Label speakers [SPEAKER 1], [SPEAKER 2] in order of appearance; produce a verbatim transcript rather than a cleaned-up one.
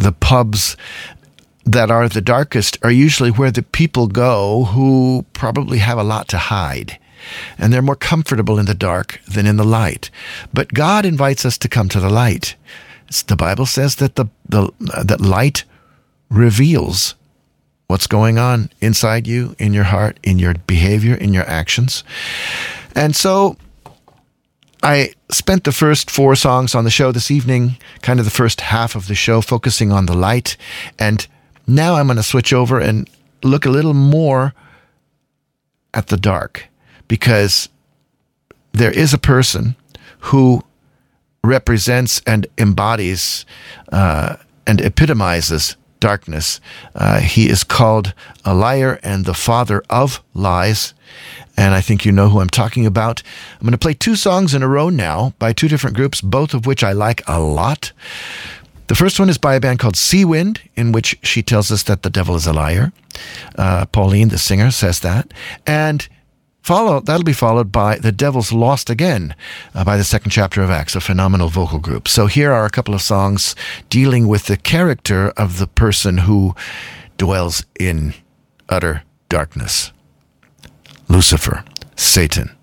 [SPEAKER 1] the pubs that are the darkest are usually where the people go who probably have a lot to hide. And they're more comfortable in the dark than in the light. But God invites us to come to the light. It's, the Bible says that the, the uh, that light reveals what's going on inside you, in your heart, in your behavior, in your actions. And so I spent the first four songs on the show this evening, kind of the first half of the show, focusing on the light. And now I'm going to switch over and look a little more at the dark, because there is a person who represents and embodies uh, and epitomizes darkness. Uh, he is called a liar and the father of lies. And I think you know who I'm talking about. I'm going to play two songs in a row now by two different groups, both of which I like a lot. The first one is by a band called Seawind, in which she tells us that the devil is a liar. Uh, Pauline, the singer, says that. And follow that'll be followed by The Devil's Lost Again, uh, by the second chapter of Acts, a phenomenal vocal group. So here are a couple of songs dealing with the character of the person who dwells in utter darkness. Lucifer, Satan.